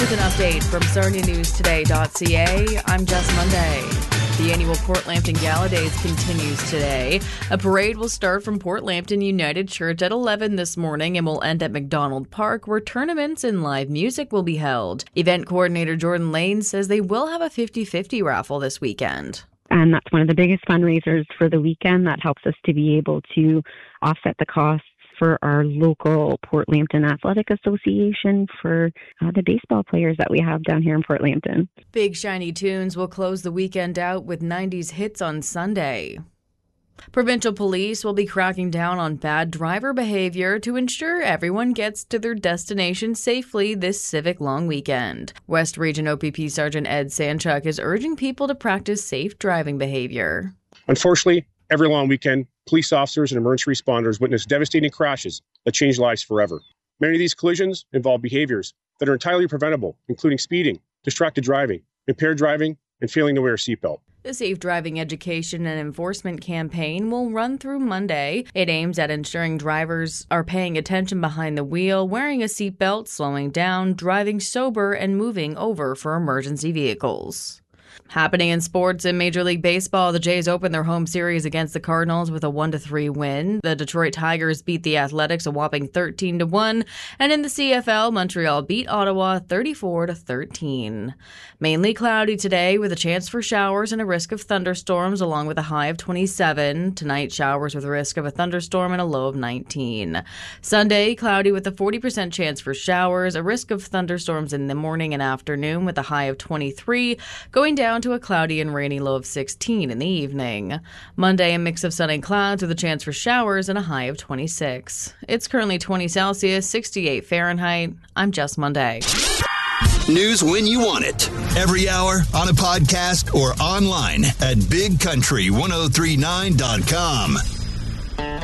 With an update from SarniaNewsToday.ca, I'm Jess Monday. The annual Port Lambton Gala Days continues today. A parade will start from Port Lambton United Church at 11 this morning and will end at McDonald Park, where tournaments and live music will be held. Event coordinator Jordan Lane says they will have a 50-50 raffle this weekend. And that's one of the biggest fundraisers for the weekend. That helps us to be able to offset the costs for our local Port Lambton Athletic Association for the baseball players that we have down here in Port Lambton. Big Shiny Tunes will close the weekend out with 90s hits on Sunday. Provincial police will be cracking down on bad driver behavior to ensure everyone gets to their destination safely this civic long weekend. West Region OPP Sergeant Ed Sanchuk is urging people to practice safe driving behavior. Unfortunately, every long weekend, police officers and emergency responders witness devastating crashes that change lives forever. Many of these collisions involve behaviors that are entirely preventable, including speeding, distracted driving, impaired driving, and failing to wear a seatbelt. The Safe Driving Education and Enforcement campaign will run through Monday. It aims at ensuring drivers are paying attention behind the wheel, wearing a seatbelt, slowing down, driving sober, and moving over for emergency vehicles. Happening in sports in Major League Baseball, the Jays opened their home series against the Cardinals with a 1-3 win. The Detroit Tigers beat the Athletics a whopping 13-1, and in the CFL, Montreal beat Ottawa 34-13. Mainly cloudy today with a chance for showers and a risk of thunderstorms, along with a high of 27. Tonight, showers with a risk of a thunderstorm and a low of 19. Sunday, cloudy with a 40% chance for showers, a risk of thunderstorms in the morning and afternoon with a high of 23, going down to a cloudy and rainy low of 16 in the evening. Monday, a mix of sun and clouds with a chance for showers and a high of 26. It's currently 20 Celsius, 68 Fahrenheit. I'm Jess Monday. News when you want it. Every hour, on a podcast, or online at bigcountry1039.com.